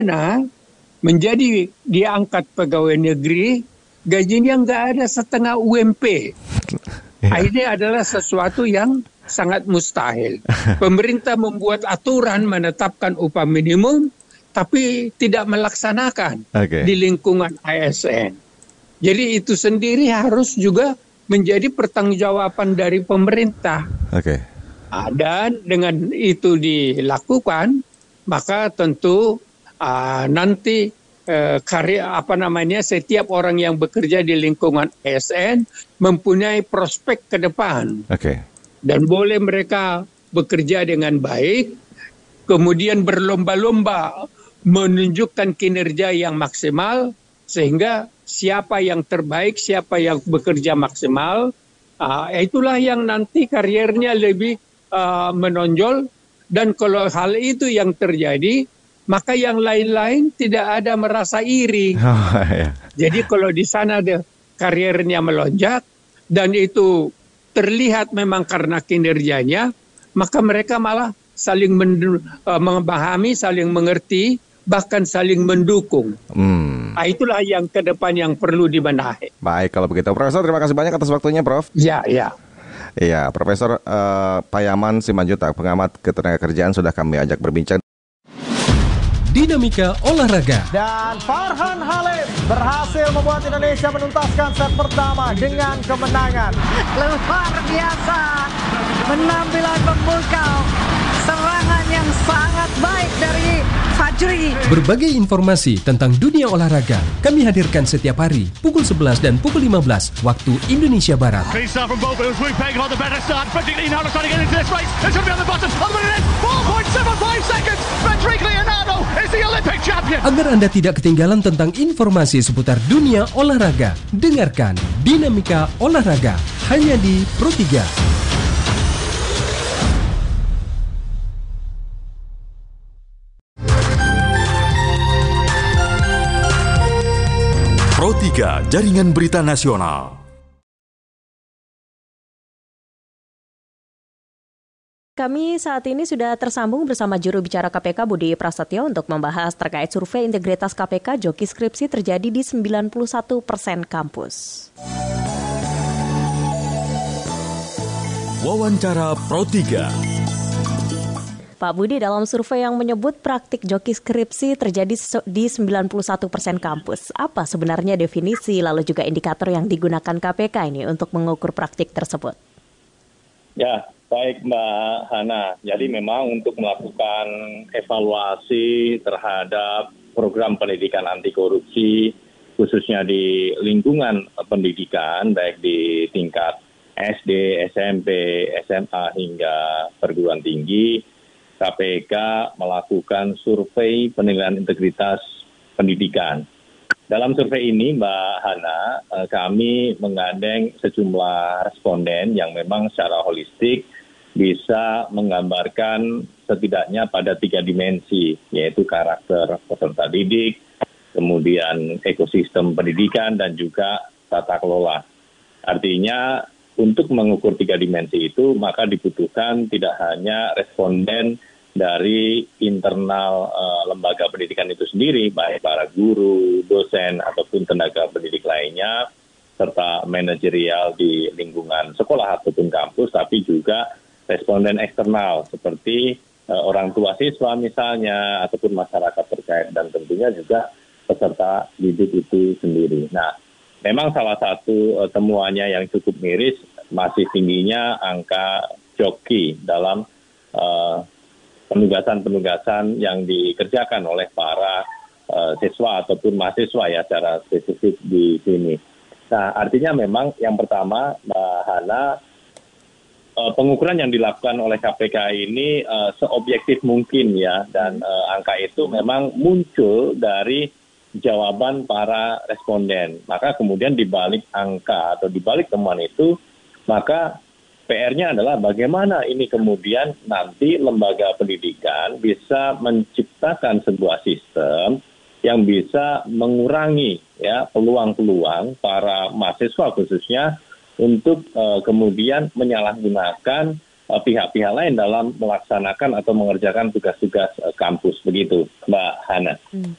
Nah, menjadi diangkat pegawai negeri, gajinya nggak ada setengah UMP. Ini adalah sesuatu yang sangat mustahil. Pemerintah membuat aturan menetapkan upah minimum, tapi tidak melaksanakan di lingkungan ASN. Jadi itu sendiri harus juga menjadi pertanggungjawaban dari pemerintah. Dan dengan itu dilakukan, maka tentu nanti setiap orang yang bekerja di lingkungan ASN mempunyai prospek ke depan. Dan boleh mereka bekerja dengan baik, kemudian berlomba-lomba menunjukkan kinerja yang maksimal, sehingga siapa yang terbaik, siapa yang bekerja maksimal, itulah yang nanti karirnya lebih menonjol. Dan kalau hal itu yang terjadi, maka yang lain-lain tidak ada merasa iri. Jadi kalau di sana karirnya melonjak dan itu terlihat memang karena kinerjanya, maka mereka malah saling memahami, saling mengerti, bahkan saling mendukung. Itulah yang ke depan yang perlu dibenahi. Baik, kalau begitu Profesor, terima kasih banyak atas waktunya, Prof. Iya, Profesor Payaman Simanjuntak, pengamat ketenagakerjaan, sudah kami ajak berbincang. Dinamika olahraga. Dan Farhan Halim berhasil membuat Indonesia menuntaskan set pertama dengan kemenangan. Luar biasa, penampilan memukau, serangan yang sangat baik dari Fajri. Berbagai informasi tentang dunia olahraga kami hadirkan setiap hari pukul 11 dan pukul 15 waktu Indonesia Barat. Agar Anda tidak ketinggalan tentang informasi seputar dunia olahraga, dengarkan Dinamika Olahraga hanya di Pro3. Pro3, Jaringan Berita Nasional. Kami saat ini sudah tersambung bersama juru bicara KPK Budi Prasetyo untuk membahas terkait survei integritas KPK joki skripsi terjadi di 91% kampus. Wawancara Pro3. Pak Budi, dalam survei yang menyebut praktik joki skripsi terjadi di 91% kampus, apa sebenarnya definisi lalu juga indikator yang digunakan KPK ini untuk mengukur praktik tersebut? Ya, baik Mbak Hana. Jadi memang untuk melakukan evaluasi terhadap program pendidikan anti korupsi, khususnya di lingkungan pendidikan, baik di tingkat SD, SMP, SMA hingga perguruan tinggi, KPK melakukan survei penilaian integritas pendidikan. Dalam survei ini, Mbak Hana, kami menggandeng sejumlah responden yang memang secara holistik bisa menggambarkan setidaknya pada 3 dimensi, yaitu karakter peserta didik, kemudian ekosistem pendidikan, dan juga tata kelola. Artinya, untuk mengukur 3 dimensi itu, maka dibutuhkan tidak hanya responden dari internal lembaga pendidikan itu sendiri, baik para guru, dosen, ataupun tenaga pendidik lainnya, serta manajerial di lingkungan sekolah ataupun kampus, tapi juga responden eksternal seperti orang tua siswa misalnya, ataupun masyarakat terkait, dan tentunya juga peserta didik itu sendiri. Nah, memang salah satu temuannya yang cukup miris, masih tingginya angka joki dalam penugasan-penugasan yang dikerjakan oleh para siswa ataupun mahasiswa ya secara spesifik di sini. Nah, artinya memang yang pertama, Mbak Hana, pengukuran yang dilakukan oleh KPK ini seobjektif mungkin ya, dan angka itu memang muncul dari jawaban para responden. Maka kemudian dibalik angka atau dibalik temuan itu, maka PR-nya adalah bagaimana ini kemudian nanti lembaga pendidikan bisa menciptakan sebuah sistem yang bisa mengurangi ya peluang-peluang para mahasiswa khususnya untuk kemudian menyalahgunakan pihak-pihak lain dalam melaksanakan atau mengerjakan tugas-tugas kampus begitu, Mbak Hana.